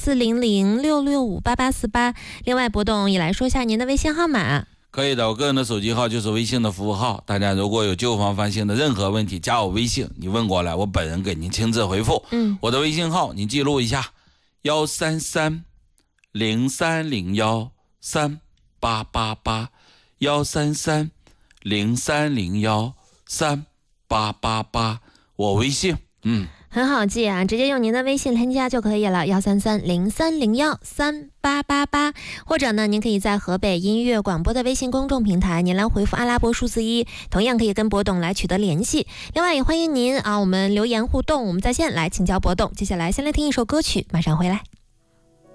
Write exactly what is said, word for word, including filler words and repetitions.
四零零六六五八八四八。另外，博董也来说一下您的微信号码。 可以的，我个人的手机号就是微信的服务号，大家如果有旧房翻新的任何问题，加我微信，你问过来，我本人给您亲自回复。 嗯， 我的微信号您记录一下：幺三三零三零幺三八八八，幺三三零三零幺三八八八，我微信。嗯。 很好记啊，直接用您的微信添加就可以了，幺三三零三零幺三八八八，或者呢，您可以在河北音乐广播的微信公众平台，您来回复阿拉伯数字一，同样可以跟博董来取得联系。另外也欢迎您啊，我们留言互动，我们在线来请教博董。接下来先来听一首歌曲，马上回来。